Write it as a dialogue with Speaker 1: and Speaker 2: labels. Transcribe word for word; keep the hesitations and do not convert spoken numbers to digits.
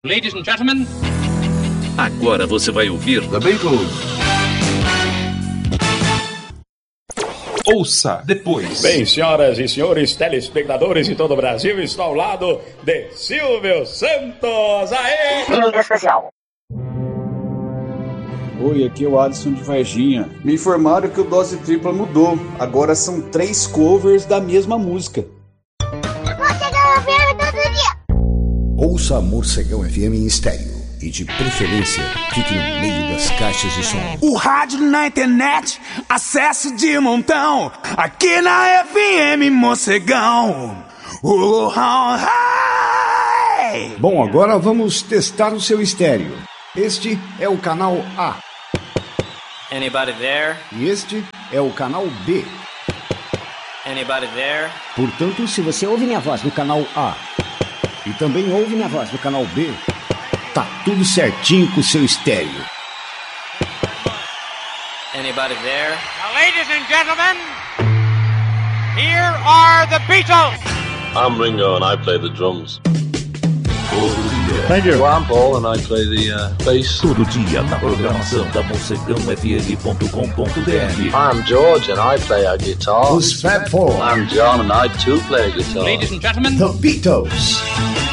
Speaker 1: Ladies and gentlemen.
Speaker 2: Agora você vai ouvir
Speaker 3: The Beatles. Ouça depois.
Speaker 4: Bem, senhoras e senhores telespectadores de todo o Brasil, estou ao lado de Silvio Santos. Aê!
Speaker 5: Inimigo especial.
Speaker 6: Oi, aqui é o Alisson de Varginha.
Speaker 7: Me informaram que o Dose Tripla mudou. Agora são três covers da mesma música.
Speaker 5: Morcegão F M todo dia.
Speaker 8: Ouça Morcegão F M em estéreo. E de preferência, fique no meio das caixas de som.
Speaker 9: O rádio na internet, acesso de montão. Aqui na F M Morcegão. Oh, oh, hey.
Speaker 8: Bom, agora vamos testar o seu estéreo. Este é o canal A.
Speaker 10: Anybody there?
Speaker 8: E este é o canal B.
Speaker 10: Anybody there?
Speaker 8: Portanto, se você ouve minha voz no canal A e também ouve minha voz no canal B, tá tudo certinho com o seu estéreo.
Speaker 10: Anybody there?
Speaker 1: Now, ladies and gentlemen, here are the Beatles.
Speaker 11: I'm Ringo and I play the drums.
Speaker 12: Thank you.
Speaker 11: I'm Paul and I play the uh, bass.
Speaker 2: Todo dia na programação da Morcegão F M ponto com ponto b r.
Speaker 11: I'm George and I play a guitar.
Speaker 8: Os Fab Four.
Speaker 11: I'm John and I too play a guitar.
Speaker 1: Ladies and gentlemen,
Speaker 8: The Beatles.